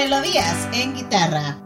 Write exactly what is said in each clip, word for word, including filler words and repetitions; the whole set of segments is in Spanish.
Melodías en Guitarra.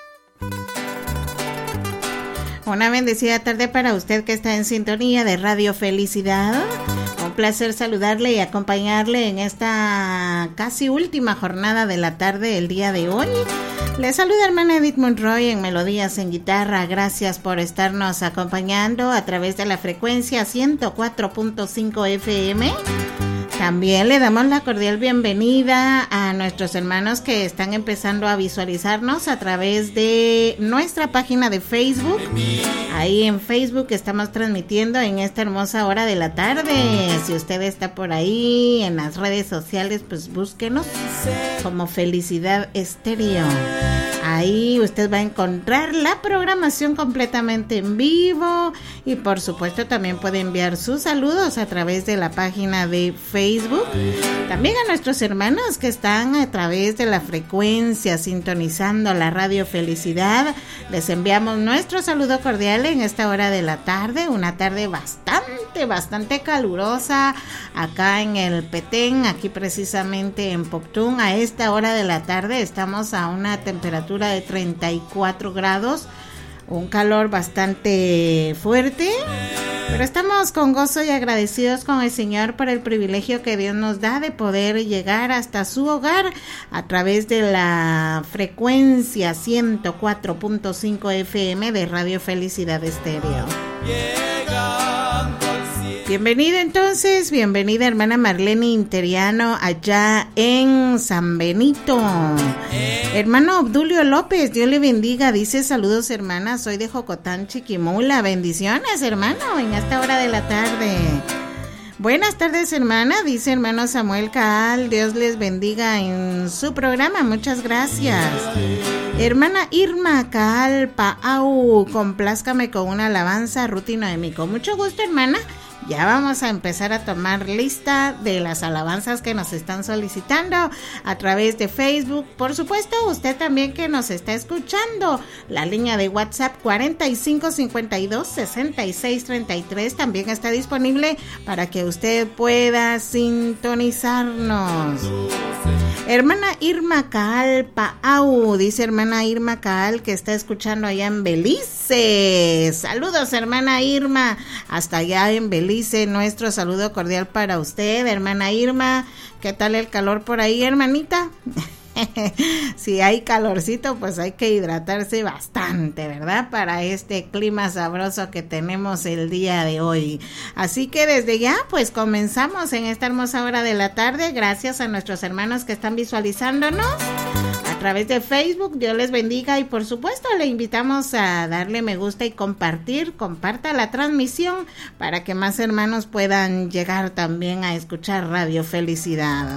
Una bendecida tarde para usted que está en sintonía de Radio Felicidad. Un placer saludarle y acompañarle en esta casi última jornada de la tarde el día de hoy. Le saluda hermana Edith Monroy en Melodías en Guitarra. Gracias por estarnos acompañando a través de la frecuencia ciento cuatro punto cinco F M. También le damos la cordial bienvenida a nuestros hermanos que están empezando a visualizarnos a través de nuestra página de Facebook. Ahí en Facebook estamos transmitiendo en esta hermosa hora de la tarde. Si usted está por ahí en las redes sociales, pues búsquenos como Felicidad Estéreo. Ahí usted va a encontrar la programación completamente en vivo y por supuesto también puede enviar sus saludos a través de la página de Facebook. También a nuestros hermanos que están a través de la frecuencia sintonizando la Radio Felicidad, les enviamos nuestro saludo cordial en esta hora de la tarde, una tarde bastante, bastante calurosa acá en el Petén, aquí precisamente en Poptún. A esta hora de la tarde estamos a una temperatura de treinta y cuatro grados, un calor bastante fuerte, pero estamos con gozo y agradecidos con el Señor por el privilegio que Dios nos da de poder llegar hasta su hogar a través de la frecuencia ciento cuatro punto cinco F M de Radio Felicidad Estéreo. Bienvenida entonces, bienvenida hermana Marlene Interiano allá en San Benito. Hermano Obdulio López, Dios le bendiga, dice saludos hermana, soy de Jocotán, Chiquimula, bendiciones hermano en esta hora de la tarde. Buenas tardes hermana, dice hermano Samuel Caal, Dios les bendiga en su programa, muchas gracias. Hermana Irma Caal Paau, complázcame con una alabanza, Ruti Noemí, con mucho gusto hermana. Ya vamos a empezar a tomar lista de las alabanzas que nos están solicitando a través de Facebook. Por supuesto, usted también que nos está escuchando. La línea de WhatsApp cuarenta y cinco cincuenta y dos sesenta y seis treinta y tres también está disponible para que usted pueda sintonizarnos. Hermana Irma Caal Paau, dice hermana Irma Caal que está escuchando allá en Belice. Saludos hermana Irma, hasta allá en Belice. Nuestro saludo cordial para usted, hermana Irma. ¿Qué tal el calor por ahí, hermanita? Si hay calorcito, pues hay que hidratarse bastante, ¿verdad? Para este clima sabroso que tenemos el día de hoy. Así que desde ya, pues comenzamos en esta hermosa hora de la tarde. Gracias a nuestros hermanos que están visualizándonos a través de Facebook. Dios les bendiga y por supuesto le invitamos a darle me gusta y compartir, comparta la transmisión para que más hermanos puedan llegar también a escuchar Radio Felicidad.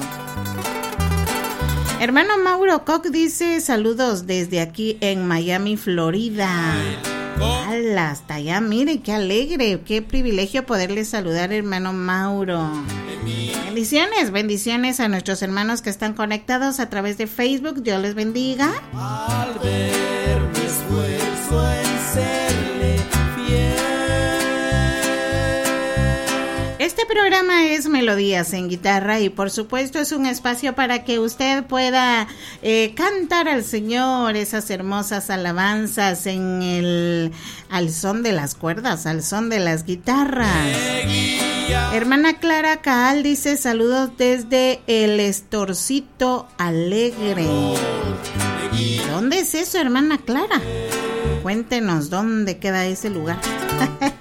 Hermano Mauro Koch dice saludos desde aquí en Miami, Florida. ¡Hala! Hasta allá, mire, qué alegre, qué privilegio poderle saludar, hermano Mauro. Bendiciones, bendiciones a nuestros hermanos que están conectados a través de Facebook. Dios les bendiga. Al ver mi esfuerzo en serle fiel. Este programa es Melodías en Guitarra y por supuesto es un espacio para que usted pueda eh, cantar al Señor esas hermosas alabanzas en el al son de las cuerdas, al son de las guitarras. Hermana Clara Caal dice saludos desde el Estorcito Alegre. ¿Dónde es eso, hermana Clara? Cuéntenos dónde queda ese lugar.